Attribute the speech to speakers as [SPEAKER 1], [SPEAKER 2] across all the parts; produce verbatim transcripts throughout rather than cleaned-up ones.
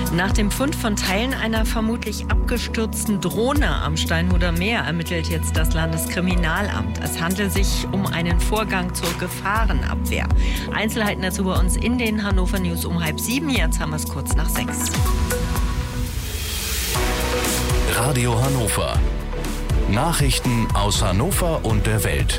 [SPEAKER 1] Nach dem Fund von Teilen einer vermutlich abgestürzten Drohne am Steinhuder Meer ermittelt jetzt das Landeskriminalamt. Es handelt sich um einen Vorgang zur Gefahrenabwehr. Einzelheiten dazu bei uns in den Hannover News um halb sieben. Jetzt haben wir es kurz nach sechs.
[SPEAKER 2] Radio Hannover. Nachrichten aus Hannover und der Welt.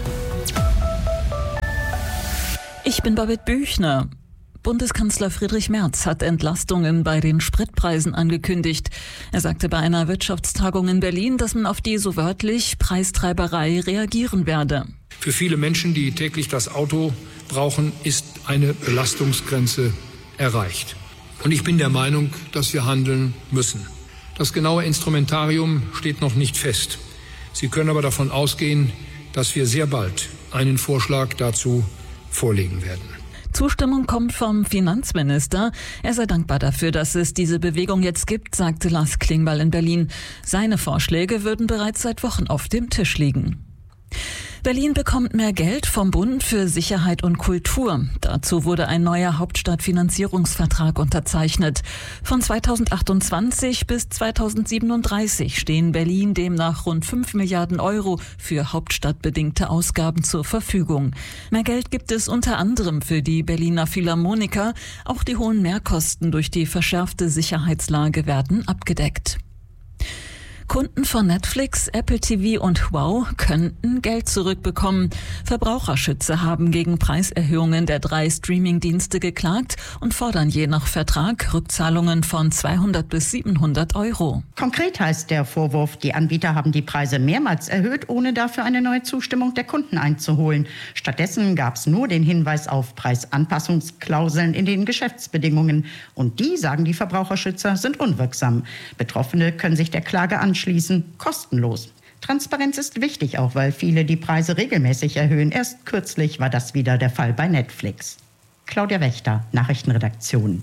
[SPEAKER 3] Ich bin Babette Büchner. Bundeskanzler Friedrich Merz hat Entlastungen bei den Spritpreisen angekündigt. Er sagte bei einer Wirtschaftstagung in Berlin, dass man auf die, so wörtlich, Preistreiberei reagieren werde.
[SPEAKER 4] Für viele Menschen, die täglich das Auto brauchen, ist eine Belastungsgrenze erreicht. Und ich bin der Meinung, dass wir handeln müssen. Das genaue Instrumentarium steht noch nicht fest. Sie können aber davon ausgehen, dass wir sehr bald einen Vorschlag dazu vorlegen werden.
[SPEAKER 3] Zustimmung kommt vom Finanzminister. Er sei dankbar dafür, dass es diese Bewegung jetzt gibt, sagte Lars Klingbeil in Berlin. Seine Vorschläge würden bereits seit Wochen auf dem Tisch liegen. Berlin bekommt mehr Geld vom Bund für Sicherheit und Kultur. Dazu wurde ein neuer Hauptstadtfinanzierungsvertrag unterzeichnet. Von zweitausendachtundzwanzig bis zweitausendsiebenunddreißig stehen Berlin demnach rund fünf Milliarden Euro für hauptstadtbedingte Ausgaben zur Verfügung. Mehr Geld gibt es unter anderem für die Berliner Philharmoniker. Auch die hohen Mehrkosten durch die verschärfte Sicherheitslage werden abgedeckt. Kunden von Netflix, Apple T V und Wow könnten Geld zurückbekommen. Verbraucherschützer haben gegen Preiserhöhungen der drei Streamingdienste geklagt und fordern je nach Vertrag Rückzahlungen von zweihundert bis siebenhundert Euro.
[SPEAKER 5] Konkret heißt der Vorwurf, die Anbieter haben die Preise mehrmals erhöht, ohne dafür eine neue Zustimmung der Kunden einzuholen. Stattdessen gab es nur den Hinweis auf Preisanpassungsklauseln in den Geschäftsbedingungen. Und die, sagen die Verbraucherschützer, sind unwirksam. Betroffene können sich der Klage anschließen. Schließen kostenlos. Transparenz ist wichtig, auch weil viele die Preise regelmäßig erhöhen. Erst kürzlich war das wieder der Fall bei Netflix. Claudia Wächter, Nachrichtenredaktion.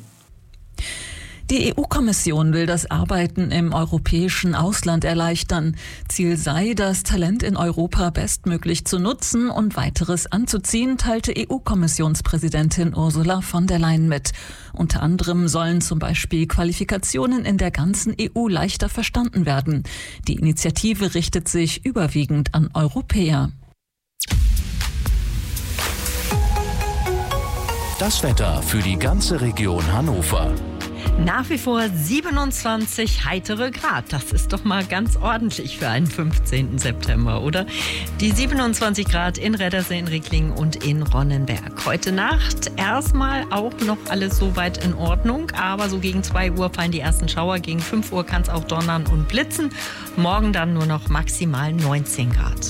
[SPEAKER 3] Die E U-Kommission will das Arbeiten im europäischen Ausland erleichtern. Ziel sei, das Talent in Europa bestmöglich zu nutzen und weiteres anzuziehen, teilte E U-Kommissionspräsidentin Ursula von der Leyen mit. Unter anderem sollen zum Beispiel Qualifikationen in der ganzen E U leichter verstanden werden. Die Initiative richtet sich überwiegend an Europäer.
[SPEAKER 2] Das Wetter für die ganze Region Hannover.
[SPEAKER 1] Nach wie vor siebenundzwanzig heitere Grad. Das ist doch mal ganz ordentlich für einen fünfzehnten September, oder? Die siebenundzwanzig Grad in Reddersee, in Ricklingen und in Ronnenberg. Heute Nacht erstmal auch noch alles soweit in Ordnung, aber so gegen zwei Uhr fallen die ersten Schauer. Gegen fünf Uhr kann es auch donnern und blitzen. Morgen dann nur noch maximal neunzehn Grad.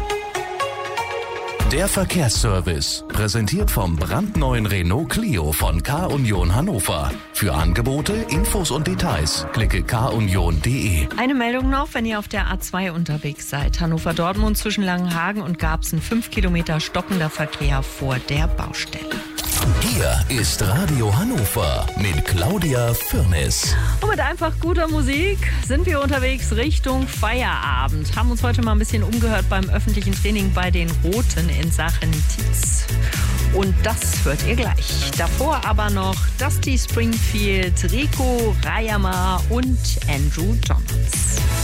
[SPEAKER 2] Der Verkehrsservice, präsentiert vom brandneuen Renault Clio von K-Union Hannover. Für Angebote, Infos und Details klicke k union punkt d e.
[SPEAKER 1] Eine Meldung noch, wenn ihr auf der A zwei unterwegs seid. Hannover-Dortmund zwischen Langenhagen und Garbsen, fünf Kilometer stockender Verkehr vor der Baustelle.
[SPEAKER 2] Hier ist Radio Hannover mit Claudia Fürnes.
[SPEAKER 1] Und mit einfach guter Musik sind wir unterwegs Richtung Feierabend. Haben uns heute mal ein bisschen umgehört beim öffentlichen Training bei den Roten in Sachen Tietz. Und das hört ihr gleich. Davor aber noch Dusty Springfield, Rico Rayama und Andrew Johns.